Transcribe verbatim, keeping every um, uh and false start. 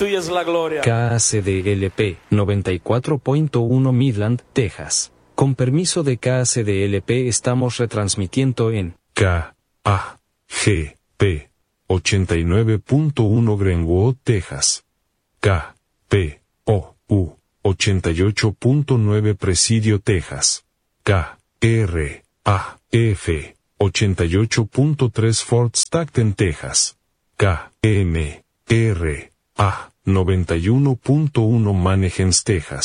tuya es la gloria. K A C D L P noventa y cuatro punto uno Midland, Texas. Con permiso de K A C D L P estamos retransmitiendo en K A G P ochenta y nueve punto uno Greenwood, Texas. K P O U ochenta y ocho punto nueve Presidio, Texas. K R A F ochenta y ocho punto tres Fort Stockton, Texas. K M R A noventa y uno punto uno Mannheim, Texas.